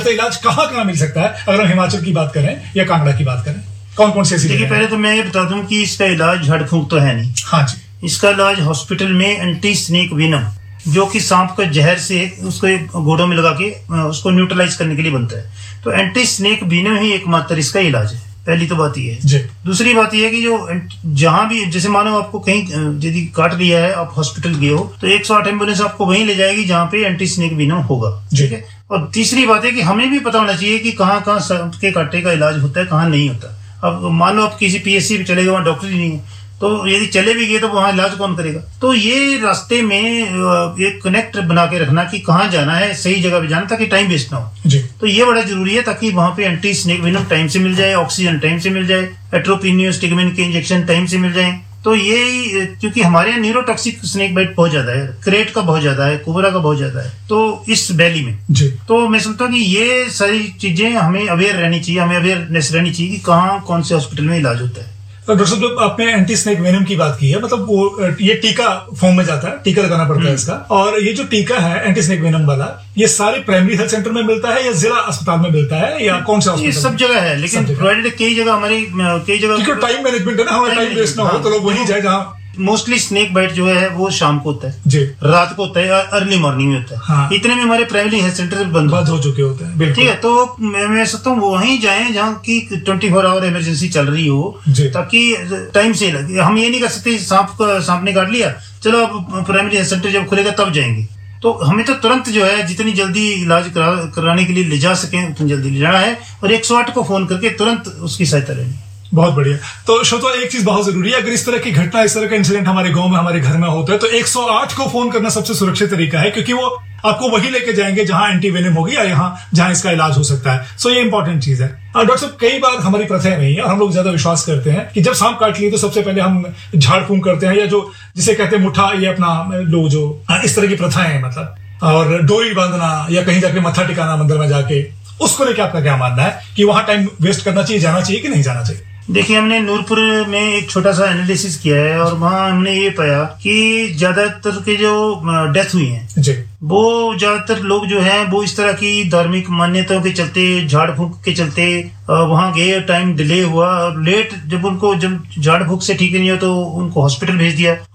Doctor इलाज कहाँ मिल सकता है अगर हम हिमाचल की बात करें या कांगड़ा की बात करें, कौन कौन सी ऐसी? देखिए, पहले तो मैं ये बता दूं कि इसका इलाज झाड़ फूंक तो है नहीं। हाँ जी। इसका इलाज हॉस्पिटल में एंटी स्नेक वेनम, जो कि सांप का जहर से उसको घोड़ों में लगा के उसको न्यूट्रलाइज करने के लिए बनता है। तो एंटी स्नेक वेनम ही एकमात्र इसका इलाज है। पहली तो बात ये है। दूसरी बात ये है कि जो जहां भी, जैसे मानो आपको कहीं यदि काट लिया है, आप हॉस्पिटल गए हो, तो 108 एम्बुलेंस आपको वहीं ले जाएगी जहां पे एंटी स्नेक वेनम होगा। ठीक है। और तीसरी बात है कि हमें भी पता होना चाहिए कि कहाँ कहाँ सांप के कांटे का इलाज होता है, कहाँ नहीं होता। अब मान लो आप किसी पीएचसी पे चले गए, वहां डॉक्टर ही नहीं है, तो यदि चले भी गए तो वहां इलाज कौन करेगा? तो ये रास्ते में एक कनेक्ट बना के रखना कि कहाँ जाना है, सही जगह पे जाना, ताकि टाइम वेस्ट ना हो जी। तो ये बड़ा जरूरी है, ताकि वहां पे एंटी स्नेक वेनम टाइम से मिल जाए, ऑक्सीजन टाइम से मिल जाए, एट्रोपिनियो स्टिगमिन के इंजेक्शन टाइम से मिल जाए। तो ये, क्योंकि हमारे यहाँ न्यूरोटॉक्सिक स्नेक बाइट बहुत ज्यादा है, क्रेट का बहुत ज्यादा है, कोबरा का बहुत ज्यादा है, तो इस वैली में जी। तो मैं समझता हूँ कि ये सारी चीजें हमें अवेयर रहनी चाहिए, हमें अवेयरनेस रहनी चाहिए कि कहाँ कौन से हॉस्पिटल में इलाज होता है। तो डॉक्टर साहब, आपने एंटी स्नेक वेनम की बात की है, मतलब वो ये टीका फॉर्म में जाता है, टीका लगाना पड़ता है इसका। और ये जो टीका है एंटी स्नेक वेनम वाला, ये सारे प्राइमरी हेल्थ सेंटर में मिलता है या जिला अस्पताल में मिलता है या कौन सा? ये सब जगह है, लेकिन प्रोवाइडेड कई जगह क्योंकि टाइम मैनेजमेंट है ना, हमारा टाइम वेस्ट ना हो, तो लोग वहीं जाए जहाँ। मोस्टली स्नेक बाइट जो है वो शाम को होता है जी, रात को होता है, अर्ली मॉर्निंग में होता है। हाँ। इतने में हमारे प्राइमरी हेल्थ सेंटर बंद हो चुके होते हैं। ठीक है, तो मैं सोचता हूँ वहीं जाएं जहाँ की 24 आवर इमरजेंसी चल रही हो, ताकि टाइम से लगे। हम ये नहीं कर सकते सांप ने काट लिया, चलो अब प्राइमरी हेल्थ सेंटर जब खुलेगा तब जाएंगे। तो हमें तो तुरंत जो है जितनी जल्दी इलाज कराने के लिए ले जा सकें उतनी जल्दी ले जाना है, और 108 को फोन करके तुरंत उसकी सहायता लेनी। बहुत बढ़िया। तो श्रोता, एक चीज बहुत जरूरी है, अगर इस तरह की घटना, इस तरह का इंसिडेंट हमारे गांव में, हमारे घर में होता है, तो 108 को फोन करना सबसे सुरक्षित तरीका है, क्योंकि वो आपको वही लेके जाएंगे जहां एंटी वेनम होगी या जहां इसका इलाज हो सकता है। सो ये इंपॉर्टेंट चीज है। और डॉक्टर साहब, कई बार हमारी प्रथा नहीं है और हम लोग ज्यादा विश्वास करते हैं कि जब सांप काट लिए तो सबसे पहले हम झाड़ फूंक करते हैं, या जो जिसे कहते हैं मुठा, ये अपना लोग जो इस तरह की प्रथाएं हैं, मतलब, और डोरी बांधना या कहीं जाके मत्था टिकाना मंदिर में जाके, उसको लेकर आपका क्या मानना है कि वहां टाइम वेस्ट करना चाहिए, जाना चाहिए कि नहीं जाना चाहिए? देखिए, हमने नूरपुर में एक छोटा सा एनालिसिस किया है और वहाँ हमने ये पाया कि ज्यादातर के जो डेथ हुई हैं जी, वो ज्यादातर लोग जो हैं वो इस तरह की धार्मिक मान्यताओं के चलते, झाड़ फूंक के चलते वहां गए, टाइम डिले हुआ, और लेट जब झाड़ फूंक से ठीक नहीं हो तो उनको हॉस्पिटल भेज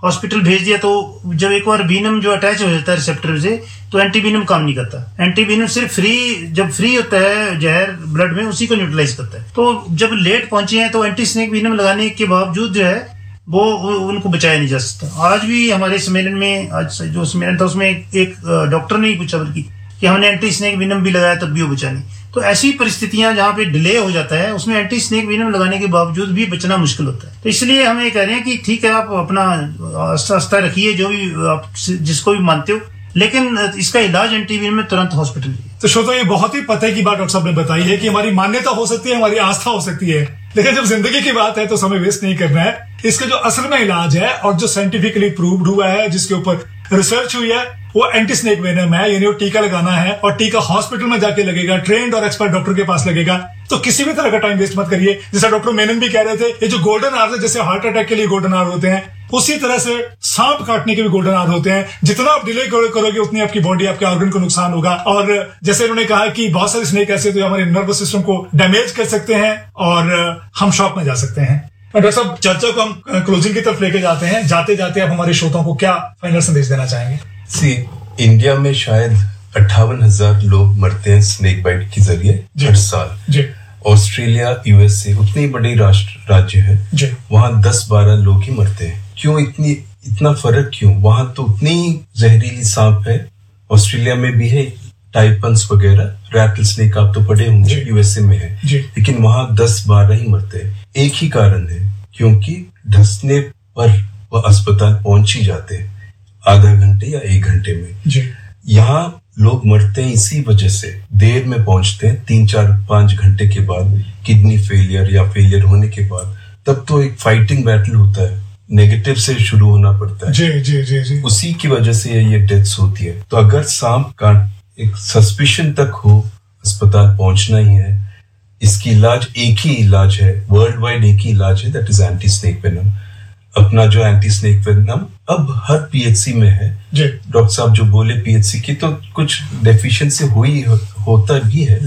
दिया। तो जब एक बार वेनम जो अटैच हो जाता है रिसेप्टर से, तो एंटी वेनम काम नहीं करता। एंटी वेनम सिर्फ जब फ्री होता है जहर ब्लड में, उसी को न्यूट्रलाइज करता है। तो जब लेट पहुंचे हैं तो एंटी स्नेक वेनम लगाने के बावजूद जो है वो उनको बचाया नहीं जा सकता। आज भी हमारे सम्मेलन में, आज जो सम्मेलन था उसमें एक डॉक्टर ने ही पूछा बल्कि कि हमने एंटी स्नेक वेनम भी लगाया तब भी वो बचा नहीं। तो ऐसी परिस्थितियां जहां पे डिले हो जाता है, उसमें एंटी स्नेक वेनम लगाने के बावजूद भी बचना मुश्किल होता है। तो इसलिए हम ये कह रहे हैं कि ठीक है, आप अपना आस्था रखिए, जो भी आप जिसको भी मानते हो, लेकिन इसका इलाज एंटी वेनम में तुरंत हॉस्पिटल। तो श्रोता, ये बहुत ही पते की बात डॉक्टर साहब ने बताई है कि हमारी मान्यता हो सकती है, हमारी आस्था हो सकती है, लेकिन जब जिंदगी की बात है तो समय वेस्ट नहीं करना है। इसका जो असल में इलाज है और जो साइंटिफिकली प्रूव्ड हुआ है, जिसके ऊपर रिसर्च हुई है, वो एंटी स्नेक वेनम है। यानी वो टीका लगाना है और टीका हॉस्पिटल में जाके लगेगा, ट्रेंड और एक्सपर्ट डॉक्टर के पास लगेगा। तो किसी भी तरह का टाइम वेस्ट मत करिए। जैसा डॉक्टर मेनन भी कह रहे थे, ये जो गोल्डन आवर्स है, जैसे हार्ट अटैक के लिए गोल्डन आवर होते हैं, उसी तरह से सांप काटने के भी गोल्डन आवर होते हैं। जितना आप डिले करोगे उतनी आपकी बॉडी, आपके ऑर्गन को नुकसान होगा। और जैसे उन्होंने कहा कि बहुत सारे स्नेक ऐसे तो हमारे नर्वस सिस्टम को डैमेज कर सकते हैं और हम शॉक में जा सकते हैं। डॉक्टर साहब, चर्चा को हम क्लोजिंग की तरफ लेके जाते हैं। जाते जाते आप हमारे श्रोताओं को क्या फाइनल संदेश देना चाहेंगे? इंडिया में शायद 58,000 लोग मरते हैं स्नेक बाइट के जरिए हर साल। ऑस्ट्रेलिया, यूएसए उतनी बड़ी राज्य है, वहां 10-12 लोग ही मरते हैं। क्यों इतना फर्क क्यों? वहां तो उतनी जहरीली सांप है, ऑस्ट्रेलिया में भी है, टाइपन्स वगैरह, रैटल स्नेक आप तो पढ़े होंगे, यूएसए में है, लेकिन वहां 10-12 ही मरते हैं। एक ही कारण है, क्योंकि धंसने पर वह अस्पताल पहुंच ही जाते हैं आधा घंटे या 1 घंटे में। यहाँ लोग मरते हैं इसी वजह से, देर में पहुंचते हैं 3-4-5 घंटे के बाद, किडनी फेलियर या फेलियर होने के बाद। तब तो एक फाइटिंग बैटल होता है, नेगेटिव से शुरू होना पड़ता है। जी। उसी की वजह से ये डेथ्स होती है। तो अगर सांप काट एक सस्पिशन तक हो, अस्पताल पहुंचना ही है। इसकी इलाज एक ही इलाज है, वर्ल्ड वाइड एक ही इलाज है, that is anti snake venom. अपना जो एंटी स्नेक वेनम अब हर पीएचसी में है। डॉक्टर साहब जो बोले पीएचसी की, तो कुछ डेफिशिएंसी होता भी है, लेकिन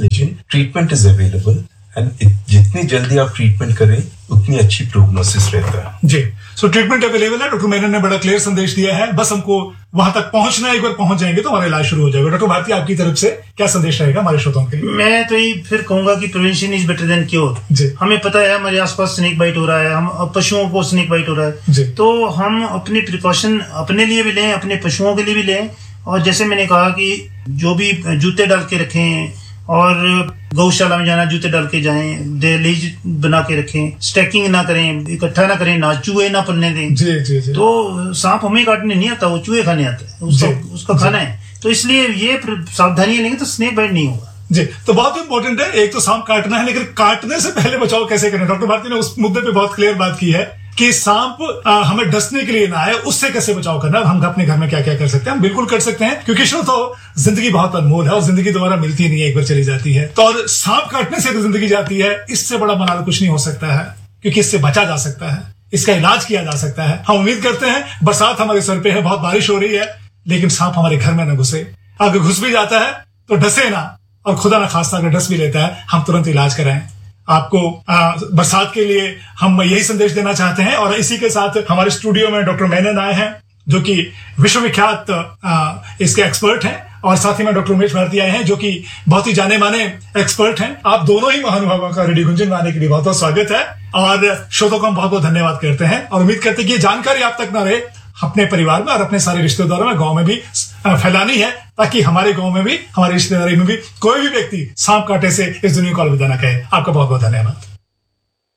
ट्रीटमेंट इज अवेलेबल एंड जितनी जल्दी आप ट्रीटमेंट करें उतनी अच्छी प्रोग्नोसिस रहता है। जी, सो ट्रीटमेंट अवेलेबल है। डॉक्टर मेनन ने बड़ा क्लियर संदेश दिया है, बस हमको वहां तक पहुंचना है। एक बार पहुंच जाएंगे तो हमारा इलाज शुरू हो जाएगा। डॉक्टर भारती, आपकी तरफ से क्या संदेश रहेगा हमारे श्रोताओं के लिए? मैं तो ये फिर कहूंगा कि prevention is better than cure. हमें पता है हमारे आसपास स्नेक बाइट हो रहा है, हम पशुओं को स्नेक बाइट हो रहा है, तो हम अपनी प्रिकॉशन अपने लिए भी लें, अपने पशुओं के लिए भी लें। और जैसे मैंने कहा कि जो भी जूते डाल के रखें और गौशाला में जाना जूते डाल के जाएं, दहलीज बना के रखें, स्टैकिंग ना करें, इकट्ठा ना करें, ना चूहे ना पलने दें। जी। तो सांप हमें काटने नहीं आता, वो चूहे खाने आता है, उसका खाना है। तो इसलिए ये सावधानियां लेंगे तो स्नेक बाइट नहीं होगा। जी, तो बहुत इंपॉर्टेंट है, एक तो सांप काटना है, लेकिन काटने से पहले बचाव कैसे करें? डॉक्टर भारती ने उस मुद्दे पे बहुत क्लियर बात की है कि सांप हमें डसने के लिए ना आए, उससे कैसे बचाव करना है। हम अपने घर में क्या क्या कर सकते हैं? हम बिल्कुल कर सकते हैं, क्योंकि तो जिंदगी बहुत अनमोल है और जिंदगी दोबारा मिलती नहीं है, एक बार चली जाती है। तो और सांप काटने से तो जिंदगी जाती है, इससे बड़ा मलाल कुछ नहीं हो सकता है, क्योंकि इससे बचा जा सकता है, इसका इलाज किया जा सकता है। हम उम्मीद करते हैं, बरसात हमारे सर पे है, बहुत बारिश हो रही है, लेकिन सांप हमारे घर में न घुसे। अगर घुस भी जाता है तो डसे ना, और खुदा ना खास्ता अगर डस भी लेता है, हम तुरंत इलाज कराएं। आपको बरसात के लिए हम यही संदेश देना चाहते हैं। और इसी के साथ हमारे स्टूडियो में डॉक्टर मेनन आए हैं, जो कि विश्वविख्यात इसके एक्सपर्ट हैं, और साथ ही में डॉक्टर उमेश भारती आए हैं, जो कि बहुत ही जाने माने एक्सपर्ट हैं। आप दोनों ही महानुभावों का रेडियो गुंजन में आने के लिए बहुत बहुत स्वागत है, और श्रोताओं को हम बहुत बहुत धन्यवाद करते हैं, और उम्मीद करते हैं कि ये जानकारी आप तक ना रहे, अपने परिवार में और अपने सारे रिश्तेदारों में, गांव में भी फैलानी है, ताकि हमारे गांव में भी, हमारी रिश्तेदारी में भी कोई भी व्यक्ति सांप काटे से इस दुनिया को अलविदा न कहे। आपका बहुत बहुत धन्यवाद।